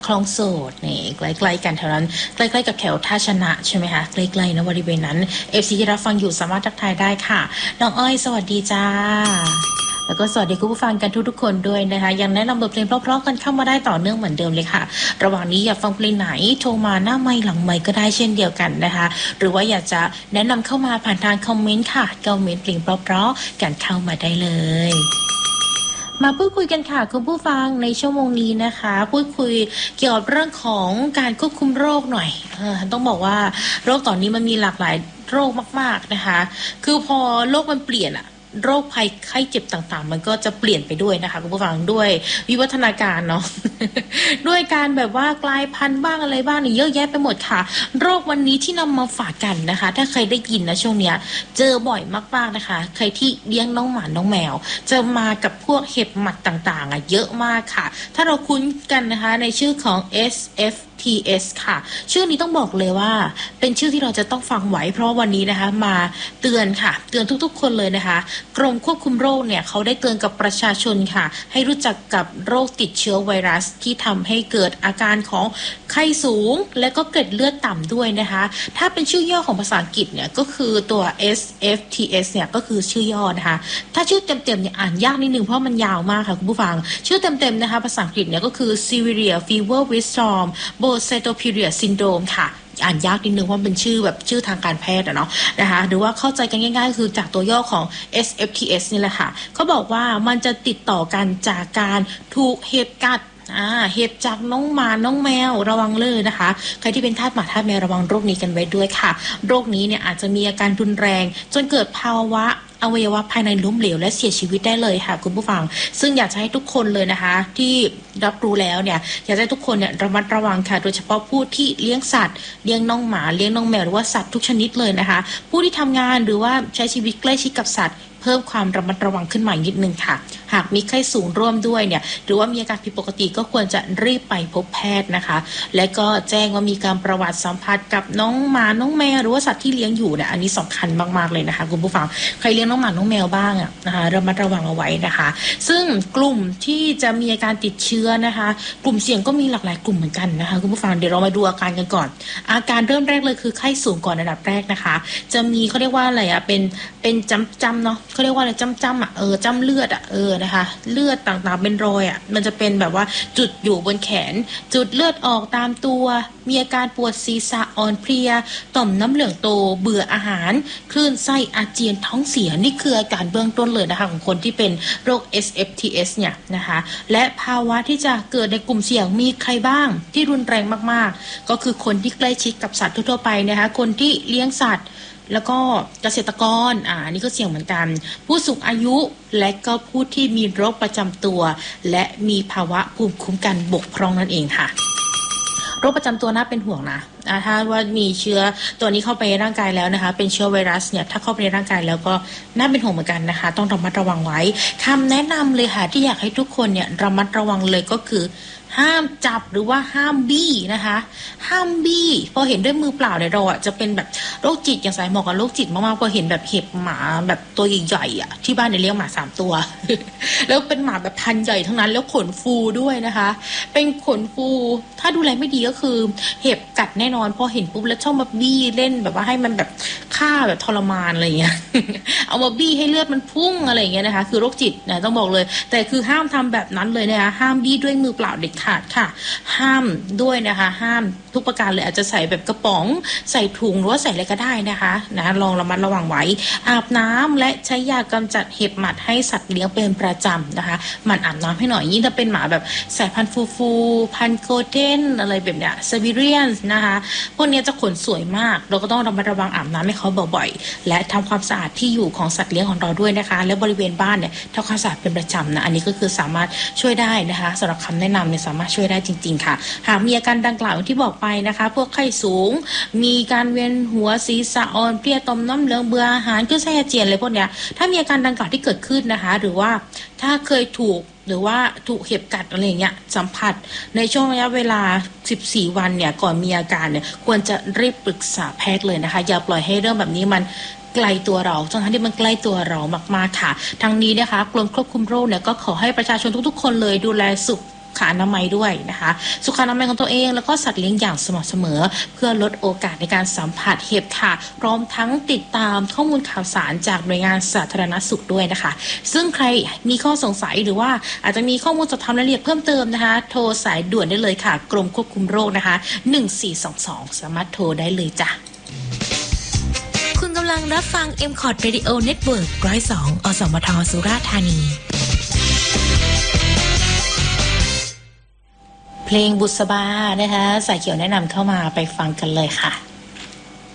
คลองโสดนี่ใกล้ๆกันแถวนั้นใกล้ๆกับแถวท่าชนะใช่ไหมคะใกล้ๆนะบริเวณนั้นเอฟซีที่รับฟังอยู่สามารถทักทายได้ค่ะน้องอ้อยสวัสดีจ้าแล้วก็สวัสดีคุณผู้ฟังกันทุกๆคนด้วยนะคะยังแนะนำบทเพลงเพราะๆกันเข้ามาได้ต่อเนื่องเหมือนเดิมเลยค่ะระหว่างนี้อยากฟังเพลงไหนโทรมาหน้าไมค์หลังไมค์ก็ได้เช่นเดียวกันนะคะหรือว่าอยากจะแนะนำเข้ามาผ่านทางคอมเมนต์ค่ะคอมเมนต์เพลงเพราะๆกันเข้ามาได้เลยมาพูดคุยกันค่ะคุณผู้ฟังในชั่วโมงนี้นะคะพูดคุยเกี่ยวกับเรื่องของการควบคุมโรคหน่อยต้องบอกว่าโรคตอนนี้มันมีหลากหลายโรคมากๆนะคะคือพอโลกมันเปลี่ยนอะโรคภัยไข้เจ็บต่างๆมันก็จะเปลี่ยนไปด้วยนะคะคุณผู้ฟังด้วยวิวัฒนาการเนาะ ด้วยการแบบว่ากลายพันธุ์บ้างอะไรบ้างนี่เยอะแยะไปหมดค่ะโรควันนี้ที่นำมาฝากกันนะคะถ้าใครได้ยินนะช่วงเนี้ยเจอบ่อยมากๆนะคะใครที่เลี้ยงน้องหมาน้องแมวจะมากับพวกเห็บหมัดต่างๆเยอะมากค่ะถ้าเราคุ้นกันนะคะในชื่อของ SFTS ค่ะชื่อนี้ต้องบอกเลยว่าเป็นชื่อที่เราจะต้องฟังไว้เพราะวันนี้นะคะมาเตือนค่ะเตือนทุกๆคนเลยนะคะกรมควบคุมโรคเนี่ยเขาได้เตือนกับประชาชนค่ะให้รู้จักกับโรคติดเชื้อไวรัสที่ทำให้เกิดอาการของไข้สูงและก็เกล็ดเลือดต่ำด้วยนะคะถ้าเป็นชื่อย่อของภาษาอังกฤษเนี่ยก็คือตัว SFTS เนี่ยก็คือชื่อย่อนะคะถ้าชื่อเต็มๆเนี่ยอ่านยากนิดนึงเพราะมันยาวมากค่ะคุณผู้ฟังชื่อเต็มๆนะคะภาษาอังกฤษเนี่ยก็คือ Severe Fever with Storm Cytopenia Syndrome ค่ะอ่านยากนิดนึงเพราะเป็นชื่อแบบชื่อทางการแพทย์อะเนาะนะคะหรือว่าเข้าใจกันง่ายๆคือจากตัวย่อของ SFTS นี่แหละค่ะเขาบอกว่ามันจะติดต่อกันจากการถูกเห็บกัดเห็บจากน้องหมาน้องแมวระวังเลยนะคะใครที่เป็นทาสหมาทาสแมวระวังโรคนี้กันไว้ด้วยค่ะโรคนี้เนี่ยอาจจะมีอาการรุนแรงจนเกิดภาวะอวัยวะภายในล้มเหลวและเสียชีวิตได้เลยค่ะคุณผู้ฟังซึ่งอยากจะให้ทุกคนเลยนะคะที่รับรู้แล้วเนี่ยอยากให้ทุกคนเนี่ยระมัดระวังค่ะโดยเฉพาะผู้ที่เลี้ยงสัตว์เลี้ยงน้องหมาเลี้ยงน้องแมวหรือว่าสัตว์ทุกชนิดเลยนะคะผู้ที่ทำงานหรือว่าใช้ชีวิตใกล้ชิดกับสัตว์เพิ่มความระมัดระวังขึ้นมานิดนึงค่ะหากมีไข้สูงร่วมด้วยเนี่ยหรือว่ามีอาการผิดปกติก็ควรจะรีบไปพบแพทย์นะคะและก็แจ้งว่ามีการประวัติสัมผัสกับน้องหมาน้องแมวหรือว่าสัตว์ที่เลี้ยงอยู่เนี่ยอันนี้สำคัญมากๆเลยนะคะคุณผู้ฟังใครเลี้ยงน้องหมาน้องแมวบ้างนะคะระมัดระวังเอาไว้นะคะซึ่งกลุ่มที่จะมีอาการติดเชื้อนะคะกลุ่มเสี่ยงก็มีหลากหลายกลุ่มเหมือนกันนะคะคุณผู้ฟังเดี๋ยวเรามาดูอาการกันก่อนอาการเริ่มแรกเลยคือไข้สูงก่อนอันดับแรกนะคะจะมีเขาเรียกว่าอะไรเป็นจำเนาะเขาเรียกว่าอะไรจำจำเลือดนะคะเลือดต่างๆเป็นรอยมันจะเป็นแบบว่าจุดอยู่บนแขนจุดเลือดออกตามตัวมีอาการปวดศีรษะอ่อนเพลียต่อมน้ำเหลืองโตเบื่ออาหารคลื่นไส้อาเจียนท้องเสียนี่คืออาการเบื้องต้นเลยนะคะของคนที่เป็นโรค SFTS เนี่ยนะคะและภาวะที่จะเกิดในกลุ่มเสี่ยงมีใครบ้างที่รุนแรงมากๆก็คือคนที่ใกล้ชิดกับสัตว์ทั่วไปนะคะคนที่เลี้ยงสัตว์แล้วก็เกษตรกรนี่ก็เสี่ยงเหมือนกันผู้สูงอายุและก็ผู้ที่มีโรคประจำตัวและมีภาวะภูมิคุ้มกันบกพร่องนั่นเองค่ะโรคประจำตัวน่าเป็นห่วงนะถ้าว่ามีเชื้อตัวนี้เข้าไปในร่างกายแล้วนะคะเป็นเชื้อไวรัสเนี่ยถ้าเข้าไปในร่างกายแล้วก็น่าเป็นห่วงเหมือนกันนะคะต้องระมัดระวังไว้คำแนะนำเลยค่ะที่อยากให้ทุกคนเนี่ยระมัดระวังเลยก็คือห้ามจับหรือว่าห้ามบี้นะคะห้ามบี้พอเห็นด้วยมือเปล่าเนี่ยเราจะเป็นแบบโรคจิตอย่างสายหมอกกับโรคจิตมากๆพอเห็นแบบเห็บหมาแบบตัวใหญ่ๆที่บ้านเนี่ยเลี้ยงหมา3ตัว แล้วเป็นหมาแบบพันธุ์ใหญ่ทั้งนั้นแล้วขนฟูด้วยนะคะเป็นขนฟูถ้าดูแลไม่ดีก็คือเห็บกัดแน่นอนพอเห็นปุ๊บแล้วชอบมาบี้เล่นแบบว่าให้มันแบบฆ่าแบบทรมานอะไรอย่างเงี้ย เอามาบี้ให้เลือดมันพุ่งอะไรอย่างเงี้ยนะคะคือโรคจิตนะต้องบอกเลยแต่คือห้ามทำแบบนั้นเลยนะคะห้ามบี้ด้วยมือเปล่าเด็ดขาดค่ะห้ามด้วยนะคะห้ามทุกประการเลยอาจจะใส่แบบกระป๋องใส่ถุงหรือว่าใส่อะไรก็ได้นะคะลองระมัดระวังไว้อาบน้ำและใช้ยากำจัดเห็บหมัดให้สัตว์เลี้ยงเป็นประจำนะคะมันอาบน้ำให้หน่อยยิ่งถ้าเป็นหมาแบบสายพันธุ์ฟูพันธุ์โกลเด้นอะไรแบบเนี้ยไซบีเรียนนะคะพวกนี้จะขนสวยมากเราก็ต้องระมัดระวังอาบน้ำให้เขาบ่อยๆและทำความสะอาดที่อยู่ของสัตว์เลี้ยงของเราด้วยนะคะและบริเวณบ้านเนี่ยทำความสะอาดเป็นประจำนะอันนี้ก็คือสามารถช่วยได้นะคะสำหรับคำแนะนำเนี่ยสามารถช่วยได้จริงๆค่ะหากมีอาการดังกล่าวที่บอกไปนะคะพวกไข้สูงมีการเวียนหัวศีรษะอ่อนเพลียต่อมน้ำเหลืองเบื่ออาหารคลื่นไส้อาเจียนอะไรพวกเนี้ยถ้ามีอาการดังกล่าวที่เกิดขึ้นนะคะหรือว่าถ้าเคยถูกหรือว่าถูกเห็บกัดอะไรเงี้ยสัมผัสในช่วงระยะเวลา14วันเนี่ยก่อนมีอาการเนี่ยควรจะรีบปรึกษาแพทย์เลยนะคะอย่าปล่อยให้เรื่องแบบนี้มันไกลตัวเราทั้งที่มันใกล้ตัวเรามากๆค่ะทั้งนี้นะคะกรมควบคุมโรคเนี่ยก็ขอให้ประชาชนทุกๆคนเลยดูแลสุขขอนามัยด้วยนะคะสุขอนามัยของตัวเองแล้วก็สัตว์เลี้ยงอย่างสม่ำเสมอเพื่อลดโอกาสในการสัมผัสเห็บค่ะพร้อมทั้งติดตามข้อมูลข่าวสารจากหน่วยงานสาธารณสุขด้วยนะคะซึ่งใครมีข้อสงสัยหรือว่าอาจจะมีข้อมูลสอบถามรายละเอียดเพิ่มเติมนะคะโทรสายด่วนได้เลยค่ะกรมควบคุมโรคนะคะ1422สามารถโทรได้เลยจ้ะคุณกำลังรับฟัง MCOT Radio Network 102 อสมทสุราษฎร์ธานีเพลงบุษบานะคะสายเขียวแนะนำเข้ามาไปฟังกันเลยค่ะ